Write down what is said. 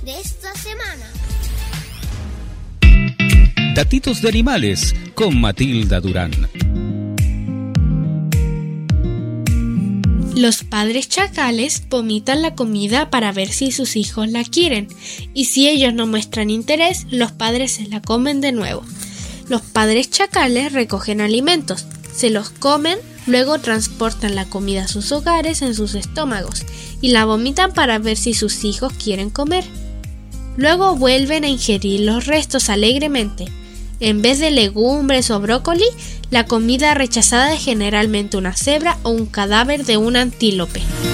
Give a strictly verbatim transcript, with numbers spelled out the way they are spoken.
de esta semana. Datitos de animales con Matilda Durán. Los padres chacales vomitan la comida para ver si sus hijos la quieren, y si ellos no muestran interés, los padres se la comen de nuevo. Los padres chacales recogen alimentos, se los comen, luego transportan la comida a sus hogares en sus estómagos y la vomitan para ver si sus hijos quieren comer. Luego vuelven a ingerir los restos alegremente. En vez de legumbres o brócoli, la comida rechazada es generalmente una cebra o un cadáver de un antílope.